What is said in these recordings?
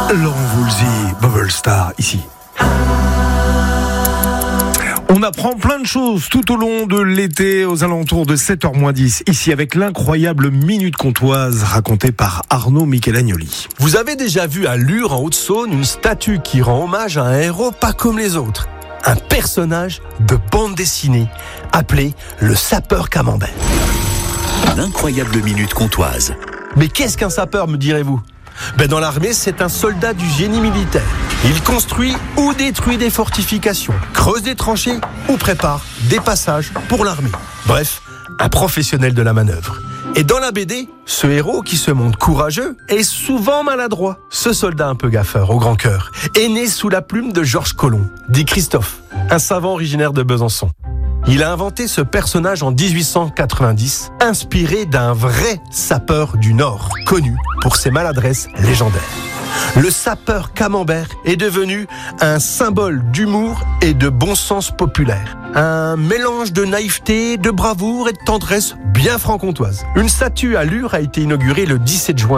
Laurent Voulzy, Bubble Star, ici. On apprend plein de choses tout au long de l'été, aux alentours de 7h-10, ici avec l'incroyable Minute Comtoise racontée par Arnaud Michelagnoli. Vous avez déjà vu à Lure, en Haute-Saône, une statue qui rend hommage à un héros pas comme les autres. Un personnage de bande dessinée, appelé le sapeur Camembert. L'incroyable Minute Comtoise. Mais qu'est-ce qu'un sapeur, me direz-vous ? Dans l'armée, c'est un soldat du génie militaire. Il construit ou détruit des fortifications, creuse des tranchées ou prépare des passages pour l'armée. Bref, un professionnel de la manœuvre. Et dans la BD, ce héros qui se montre courageux est souvent maladroit. Ce soldat un peu gaffeur, au grand cœur, est né sous la plume de Georges Colomb, dit Christophe, un savant originaire de Besançon. Il a inventé ce personnage en 1890, inspiré d'un vrai sapeur du Nord, connu pour ses maladresses légendaires. Le sapeur Camembert est devenu un symbole d'humour et de bon sens populaire. Un mélange de naïveté, de bravoure et de tendresse bien franc-comtoise. Une statue à Lure a été inaugurée le 17 juin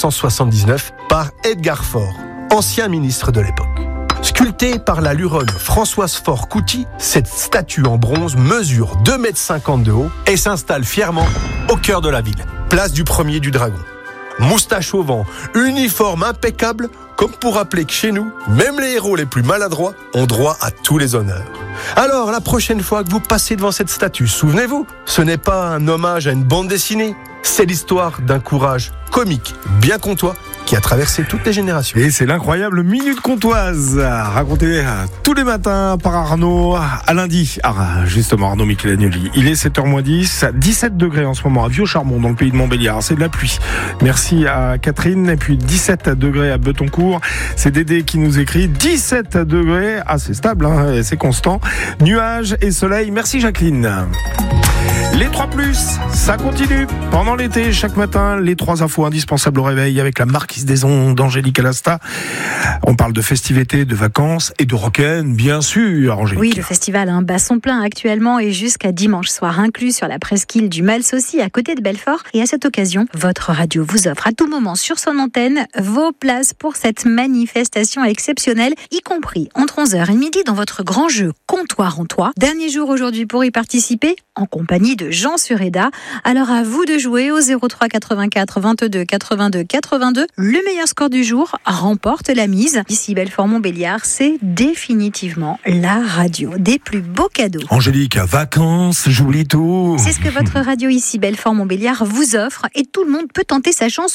1979 par Edgar Faure, ancien ministre de l'époque. Sculptée par la Luronne Françoise Faure-Couty, cette statue en bronze mesure 2,50 m de haut et s'installe fièrement au cœur de la ville, place du 1er du Dragon. Moustache au vent, uniforme impeccable, comme pour rappeler que chez nous, même les héros les plus maladroits ont droit à tous les honneurs. Alors, la prochaine fois que vous passez devant cette statue, souvenez-vous, ce n'est pas un hommage à une bande dessinée, c'est l'histoire d'un courage comique, bien comtois, qui a traversé toutes les générations. Et c'est l'incroyable Minute Comtoise, racontée tous les matins par Arnaud, à lundi. Justement, Arnaud Michelagnoli. Il est 7h-10, 17 degrés en ce moment à Vieux-Charmont, dans le pays de Montbéliard. C'est de la pluie. Merci à Catherine. Et puis 17 degrés à Betoncourt. C'est Dédé qui nous écrit 17 degrés. C'est stable, c'est constant. Nuages et soleil. Merci Jacqueline. Les 3+, ça continue pendant l'été, chaque matin, les 3 infos indispensables au réveil avec la marquise des ondes, Angélique Alasta. On parle de festivités, de vacances et de rock'n'roll, bien sûr, Angélique. Oui, le festival bat son plein actuellement et jusqu'à dimanche soir inclus sur la presqu'île du Mals-Saucy à côté de Belfort. Et à cette occasion, votre radio vous offre à tout moment sur son antenne vos places pour cette manifestation exceptionnelle, y compris entre 11h et midi dans votre grand jeu Comptoir en Toit. Dernier jour aujourd'hui pour y participer en compagnie de Jean Sureda. Alors à vous de jouer au 03 84 22 82 82. Le meilleur score du jour remporte la mise. Ici Belfort-Montbéliard, c'est définitivement la radio des plus beaux cadeaux. Angélique, vacances, j'oublie tout. C'est ce que votre radio ici Belfort-Montbéliard vous offre et tout le monde peut tenter sa chance